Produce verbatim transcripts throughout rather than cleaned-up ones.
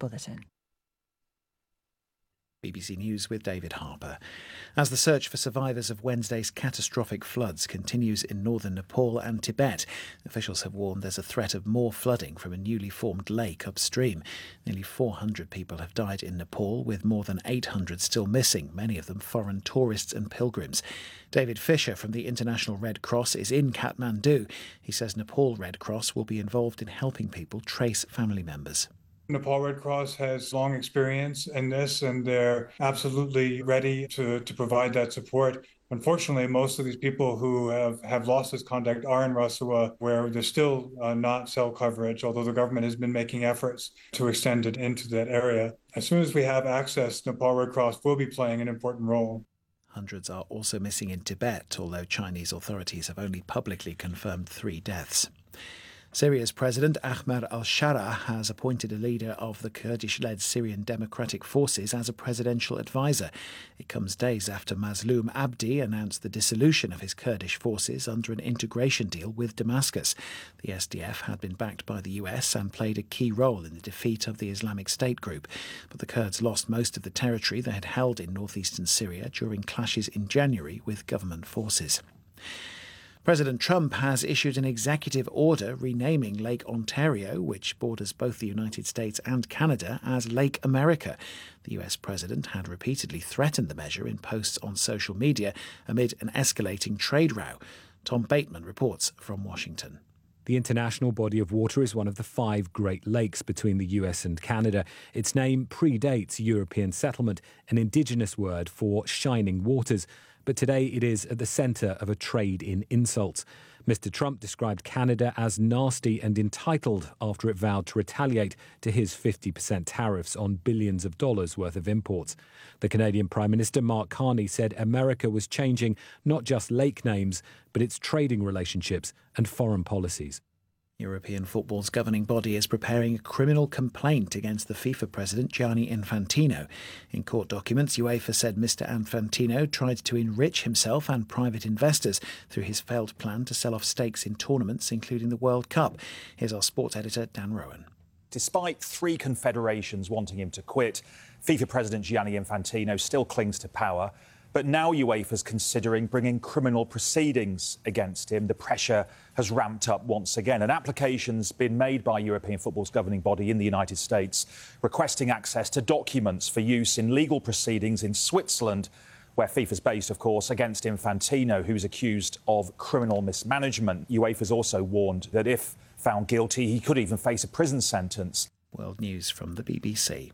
Bulletin. B B C News with David Harper. As the search for survivors of Wednesday's catastrophic floods continues in northern Nepal and Tibet, officials have warned there's a threat of more flooding from a newly formed lake upstream. Nearly four hundred people have died in Nepal, with more than eight hundred still missing, many of them foreign tourists and pilgrims. David Fisher from the International Red Cross is in Kathmandu. He says Nepal Red Cross will be involved in helping people trace family members. Nepal Red Cross has long experience in this, and they're absolutely ready to, to provide that support. Unfortunately, most of these people who have, have lost this contact are in Rasua, where there's still uh, not cell coverage, although the government has been making efforts to extend it into that area. As soon as we have access, Nepal Red Cross will be playing an important role. Hundreds are also missing in Tibet, although Chinese authorities have only publicly confirmed three deaths. Syria's President Ahmed al-Shara has appointed a leader of the Kurdish-led Syrian Democratic Forces as a presidential advisor. It comes days after Mazloum Abdi announced the dissolution of his Kurdish forces under an integration deal with Damascus. The S D F had been backed by the U S and played a key role in the defeat of the Islamic State group. But the Kurds lost most of the territory they had held in northeastern Syria during clashes in January with government forces. President Trump has issued an executive order renaming Lake Ontario, which borders both the United States and Canada, as Lake America. The U S president had repeatedly threatened the measure in posts on social media amid an escalating trade row. Tom Bateman reports from Washington. The international body of water is one of the five Great Lakes between the U S and Canada. Its name predates European settlement, an indigenous word for shining waters. But today it is at the centre of a trade in insults. Mister Trump described Canada as nasty and entitled after it vowed to retaliate to his fifty percent tariffs on billions of dollars worth of imports. The Canadian Prime Minister Mark Carney said America was changing not just lake names, but its trading relationships and foreign policies. European football's governing body is preparing a criminal complaint against the FIFA president Gianni Infantino. In court documents, UEFA said Mister Infantino tried to enrich himself and private investors through his failed plan to sell off stakes in tournaments, including the World Cup. Here's our sports editor, Dan Rowan. Despite three confederations wanting him to quit, FIFA president Gianni Infantino still clings to power. But now UEFA's considering bringing criminal proceedings against him. The pressure has ramped up once again. An application's been made by European football's governing body in the United States, requesting access to documents for use in legal proceedings in Switzerland, where FIFA's based, of course, against Infantino, who's accused of criminal mismanagement. UEFA's also warned that if found guilty, he could even face a prison sentence. World News from the B B C.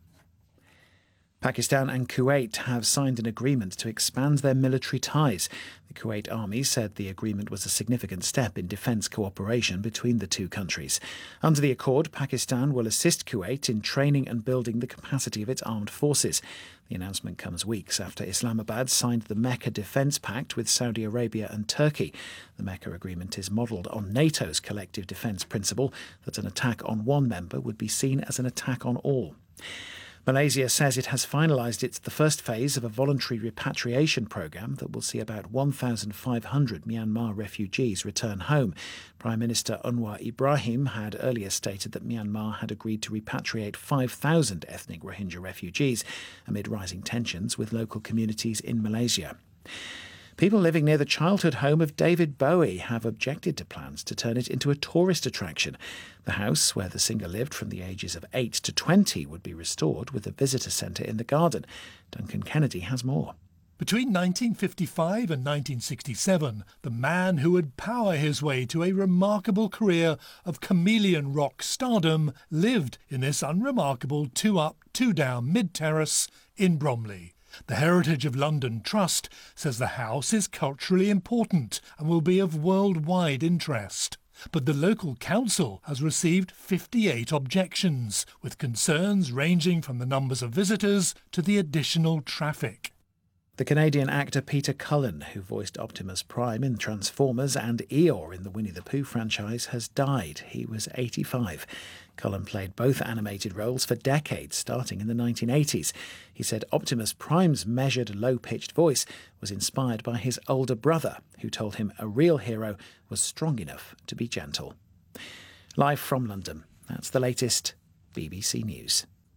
Pakistan and Kuwait have signed an agreement to expand their military ties. The Kuwait army said the agreement was a significant step in defence cooperation between the two countries. Under the accord, Pakistan will assist Kuwait in training and building the capacity of its armed forces. The announcement comes weeks after Islamabad signed the Mecca Defence Pact with Saudi Arabia and Turkey. The Mecca agreement is modelled on NATO's collective defence principle that an attack on one member would be seen as an attack on all. Malaysia says it has finalised its the first phase of a voluntary repatriation programme that will see about one thousand five hundred Myanmar refugees return home. Prime Minister Anwar Ibrahim had earlier stated that Myanmar had agreed to repatriate five thousand ethnic Rohingya refugees amid rising tensions with local communities in Malaysia. People living near the childhood home of David Bowie have objected to plans to turn it into a tourist attraction. The house, where the singer lived from the ages of eight to twenty, would be restored with a visitor centre in the garden. Duncan Kennedy has more. Between nineteen fifty-five and nineteen sixty-seven, the man who would power his way to a remarkable career of chameleon rock stardom lived in this unremarkable two-up, two-down mid-terrace in Bromley. The Heritage of London Trust says the house is culturally important and will be of worldwide interest. But the local council has received fifty-eight objections, with concerns ranging from the numbers of visitors to the additional traffic. The Canadian actor Peter Cullen, who voiced Optimus Prime in Transformers and Eeyore in the Winnie the Pooh franchise, has died. He was eighty-five. Cullen played both animated roles for decades, starting in the nineteen eighties. He said Optimus Prime's measured, low-pitched voice was inspired by his older brother, who told him a real hero was strong enough to be gentle. Live from London, that's the latest B B C News.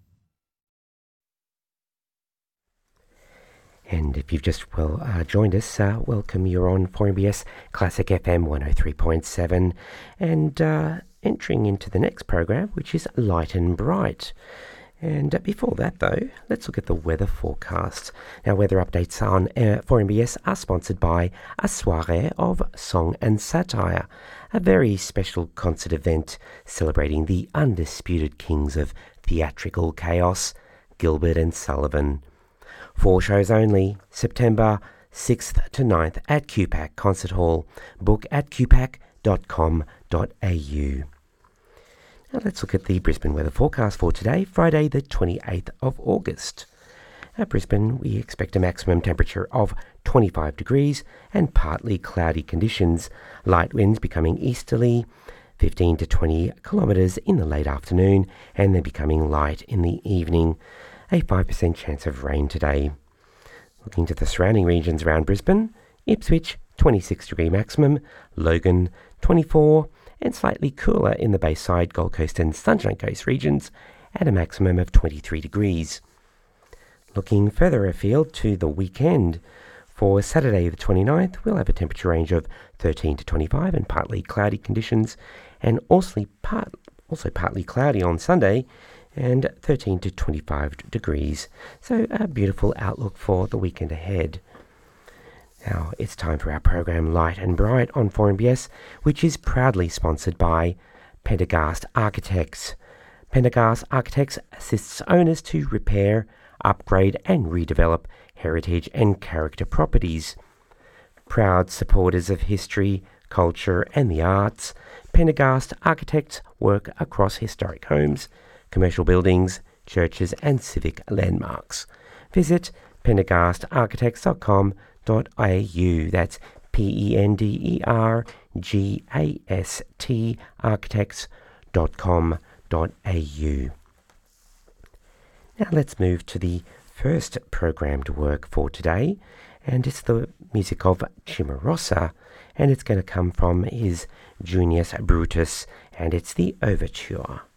And if you've just well uh, joined us, uh, welcome. You're on four M B S Classic F M one oh three point seven, and uh, entering into the next program, which is Light and Bright. And uh, before that, though, let's look at the weather forecast. Now, weather updates on uh, four M B S are sponsored by a soirée of song and satire, a very special concert event celebrating the undisputed kings of theatrical chaos, Gilbert and Sullivan. Four shows only, September sixth to ninth at Q PAC Concert Hall. Book at q pac dot com dot a u. Now let's look at the Brisbane weather forecast for today, Friday the twenty-eighth of August. At Brisbane, we expect a maximum temperature of twenty-five degrees and partly cloudy conditions, light winds becoming easterly, fifteen to twenty kilometres in the late afternoon, and then becoming light in the evening. A five percent chance of rain today. Looking to the surrounding regions around Brisbane, Ipswich, twenty-six degree maximum, Logan, twenty-four, and slightly cooler in the Bayside, Gold Coast and Sunshine Coast regions at a maximum of twenty-three degrees. Looking further afield to the weekend, for Saturday the twenty-ninth, we'll have a temperature range of thirteen to twenty-five and partly cloudy conditions, and also, part, also partly cloudy on Sunday, and thirteen to twenty-five degrees. So a beautiful outlook for the weekend ahead. Now it's time for our program Light and Bright on four M B S, which is proudly sponsored by Pendergast Architects. Pendergast Architects assists owners to repair, upgrade and redevelop heritage and character properties. Proud supporters of history, culture and the arts, Pendergast Architects work across historic homes, commercial buildings, churches and civic landmarks. Visit pendergast architects dot com dot a u. That's P E N D E R G A S T architects dot com dot a u. Now let's move to the first programmed work for today, and it's the music of Cimarosa, and it's going to come from his Junius Brutus, and it's the Overture.